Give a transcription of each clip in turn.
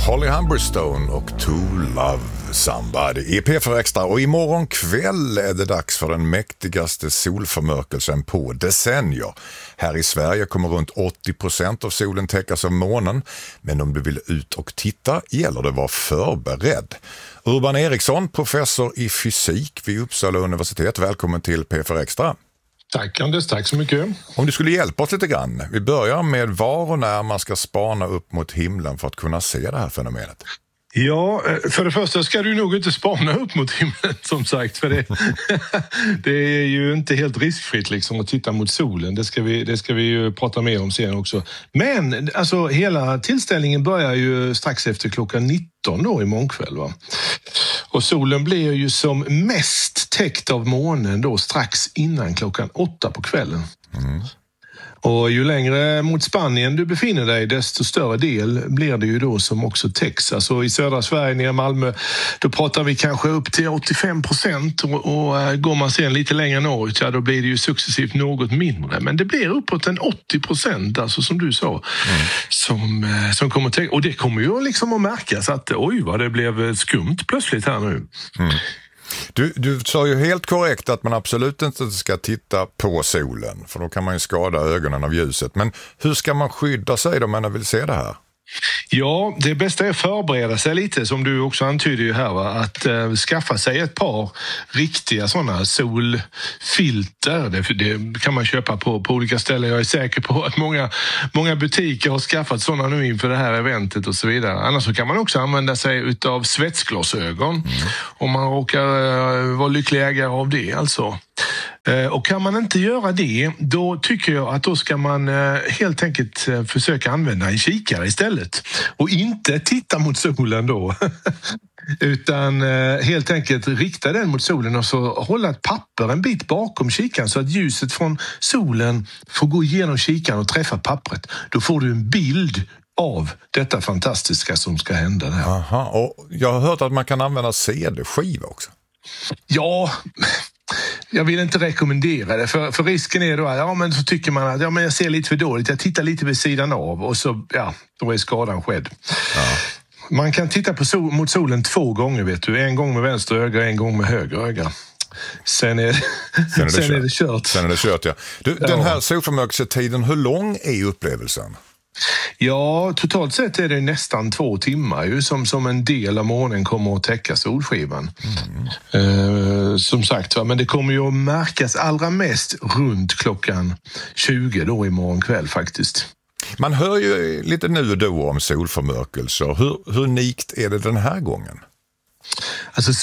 Holly Humberstone och To Love Somebody i P4 Extra. Och imorgon kväll är det dags för den mäktigaste solförmörkelsen på decennier. Här i Sverige kommer runt 80% av solen täckas av månen. Men om du vill ut och titta gäller det att vara förberedd. Urban Eriksson, professor i fysik vid Uppsala universitet. Välkommen till P4 Extra. Tack Anders, tack så mycket. Om du skulle hjälpa oss lite grann. Vi börjar med var och när man ska spana upp mot himlen för att kunna se det här fenomenet. Ja, för det första ska du nog inte spana upp mot himlen som sagt. För det är ju inte helt riskfritt liksom att titta mot solen. Det ska vi ju prata mer om sen också. Men alltså hela tillställningen börjar ju strax efter klockan 19 då imorgon kväll va. Och solen blir ju som mest täckt av månen då strax innan klockan 8 på kvällen. Mm. Och ju längre mot Spanien du befinner dig, desto större del blir det ju då som också täcks. Alltså i södra Sverige, nere i Malmö, då pratar vi kanske upp till 85%. Och går man sen lite längre norrut, ja, då blir det ju successivt något mindre. Men det blir uppåt en 80%, alltså som du sa, som kommer täcka. Och det kommer ju liksom att märkas att oj vad det blev skumt plötsligt här nu. Mm. Du sa ju helt korrekt att man absolut inte ska titta på solen, för då kan man ju skada ögonen av ljuset. Men hur ska man skydda sig då man vill se det här? Ja, det bästa är att förbereda sig lite, som du också antyder ju här, va? Att skaffa sig ett par riktiga sådana solfilter. Det kan man köpa på olika ställen. Jag är säker på att många butiker har skaffat sådana nu inför det här eventet och så vidare. Annars så kan man också använda sig utav svetsglasögon om man råkar vara lycklig ägare av det alltså. Och kan man inte göra det, då tycker jag att då ska man helt enkelt försöka använda en kikare istället. Och inte titta mot solen då. Utan helt enkelt rikta den mot solen och så hålla ett papper en bit bakom kikaren så att ljuset från solen får gå igenom kikaren och träffa pappret. Då får du en bild av detta fantastiska som ska hända där. Aha, och jag har hört att man kan använda CD-skiva också. Ja, jag vill inte rekommendera det, för risken är då att men så tycker man att men jag ser lite för dåligt, jag tittar lite vid sidan av och så, då är skadan skedd. Ja. Man kan titta mot solen 2 gånger, vet du. En gång med vänster öga, en gång med höger öga. Sen är det kört. Sen är det kört, ja. Den här solförmörkelsetiden, hur lång är upplevelsen? Ja, totalt sett är det nästan 2 timmar ju som en del av månen kommer att täcka solskivan. Som sagt, men det kommer ju att märkas allra mest runt klockan 20 då imorgon kväll faktiskt. Man hör ju lite nu och då om solförmörkelser. Hur unikt är det den här gången? Alltså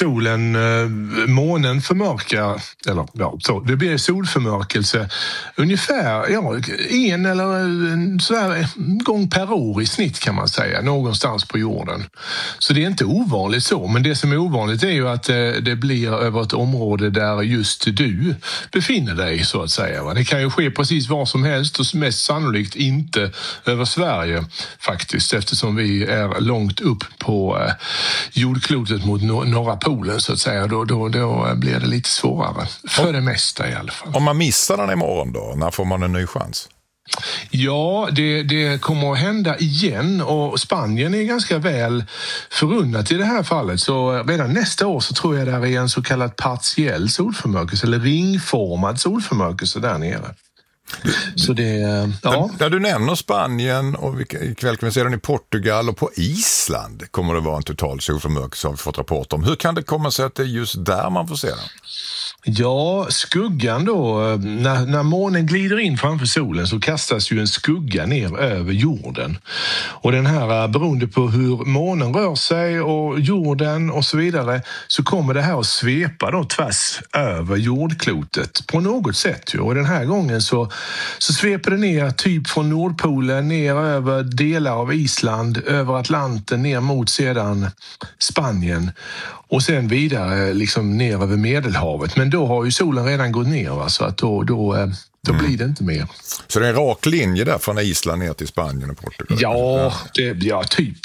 månen förmörkar, det blir solförmörkelse ungefär en eller sådär gång per år i snitt kan man säga, någonstans på jorden. Så det är inte ovanligt så, men det som är ovanligt är ju att det blir över ett område där just du befinner dig så att säga. Va? Det kan ju ske precis var som helst och mest sannolikt inte över Sverige faktiskt, eftersom vi är långt upp på jordklotet mot norra polen så att säga, då blir det lite svårare. För det mesta i alla fall. Om man missar den imorgon då, när får man en ny chans? Ja, det kommer att hända igen och Spanien är ganska väl förunnat i det här fallet. Så redan nästa år så tror jag det är en så kallad partiell solförmörkelse eller ringformad solförmörkelse där nere. Så Där du nämner Spanien och ikväll kan vi se den i Portugal och på Island kommer det vara en total solförmörkelse har vi fått rapport om. Hur kan det komma sig att det är just där man får se den? Ja, skuggan då, när månen glider in framför solen så kastas ju en skugga ner över jorden. Och den här, beroende på hur månen rör sig och jorden och så vidare, så kommer det här att svepa då tvärs över jordklotet på något sätt. Och den här gången så sveper det ner typ från Nordpolen ner över delar av Island, över Atlanten ner mot sedan Spanien. Och sen vidare liksom ner över Medelhavet. Men då har ju solen redan gått ner, va? Så att då blir det inte mer. Så det är en rak linje där från Island ner till Spanien och Portugal? Ja, typ.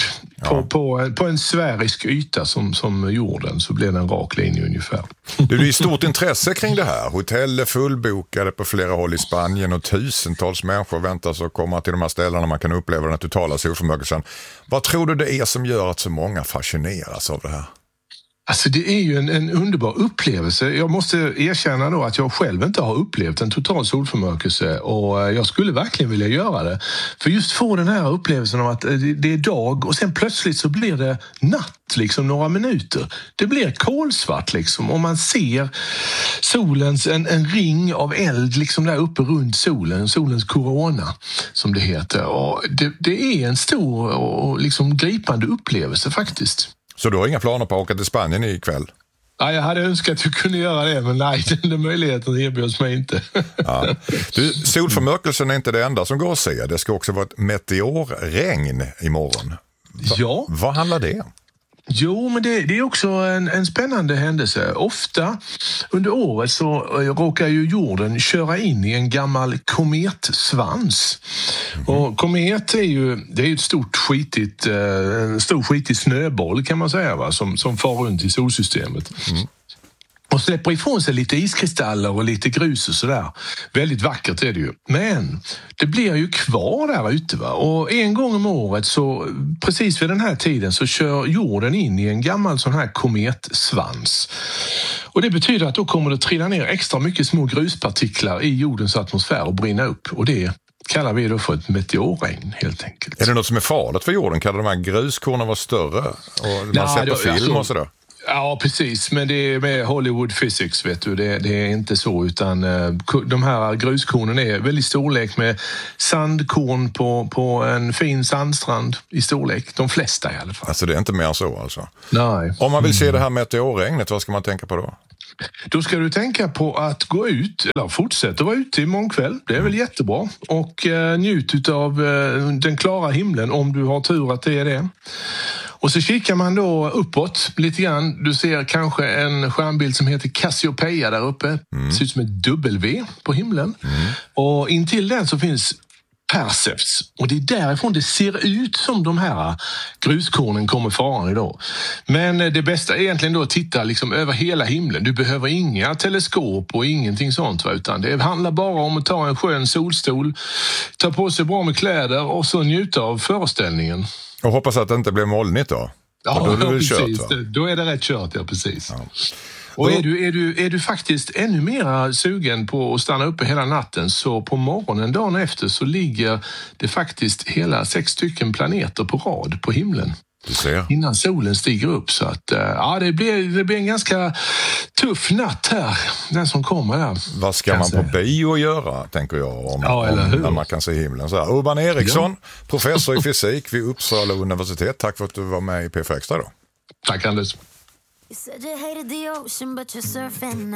På en sfärisk yta som jorden så blir det en rak linje ungefär. Det är stort intresse kring det här. Hotell är fullbokade på flera håll i Spanien och tusentals människor väntas att komma till de här ställena man kan uppleva den totala solförmörkelsen. Vad tror du det är som gör att så många fascineras av det här? Alltså det är ju en underbar upplevelse. Jag måste erkänna då att jag själv inte har upplevt en total solförmörkelse och jag skulle verkligen vilja göra det. För just få den här upplevelsen av att det är dag och sen plötsligt så blir det natt, liksom några minuter. Det blir kolsvart liksom och man ser solens, en ring av eld liksom där uppe runt solens korona som det heter. Och det är en stor och liksom gripande upplevelse faktiskt. Så du har inga planer på att åka till Spanien ikväll? Ja, jag hade önskat att jag kunde göra det, men nej, den möjligheten erbjuds mig inte. Ja. Solförmörkelsen är inte det enda som går att se. Det ska också vara ett meteorregn imorgon. Ja. Vad handlar det om? Jo, men det är också en spännande händelse. Ofta under året så råkar ju jorden köra in i en gammal kometsvans. Och komet är ju ett en stor skitig snöboll kan man säga, va? Som far runt i solsystemet. Och släpper ifrån sig lite iskristaller och lite grus och sådär. Väldigt vackert är det ju. Men det blir ju kvar där ute, va? Och en gång om året så precis vid den här tiden så kör jorden in i en gammal sån här kometsvans. Och det betyder att då kommer det trilla ner extra mycket små gruspartiklar i jordens atmosfär och brinna upp. Och det kallar vi då för ett meteorregn helt enkelt. Är det något som är farligt för jorden? Kan de här gruskornen vara större? Och man ser på film och sådär? Ja, precis. Men det är med Hollywood physics, vet du. Det är inte så, utan de här gruskornen är väldigt storlek med sandkorn på en fin sandstrand i storlek. De flesta i alla fall. Alltså det är inte mer så alltså? Nej. Om man vill se det här meteorregnet, vad ska man tänka på då? Då ska du tänka på att gå ut, eller fortsätta vara ute imorgon kväll. Det är väl jättebra. Och njut av den klara himlen om du har tur att det är det. Och så kikar man då uppåt lite grann. Du ser kanske en stjärnbild som heter Cassiopeia där uppe. Det ser ut som ett W på himlen. Och intill den så finns Perseus. Och det är därifrån det ser ut som de här gruskornen kommer faran idag. Men det bästa är egentligen då att titta liksom över hela himlen. Du behöver inga teleskop och ingenting sånt, va? Utan det handlar bara om att ta en skön solstol, ta på sig bra med kläder och så njuta av föreställningen. Och hoppas att det inte blir molnigt då. Ja, då är det precis. kört, va? Då är det rätt kört, ja precis. Ja. Och är du faktiskt ännu mer sugen på att stanna uppe hela natten, så på morgonen dagen efter så ligger det faktiskt hela 6 stycken planeter på rad på himlen. Du ser. Innan solen stiger upp, så att ja, det blir en ganska tuff natt här, den som kommer där. Vad ska man på bio göra, tänker jag, när man kan se himlen så här. Urban Eriksson, professor i fysik vid Uppsala universitet. Tack för att du var med i P4 Extra då. Tack Anders. You said you hated the ocean, but you're surfing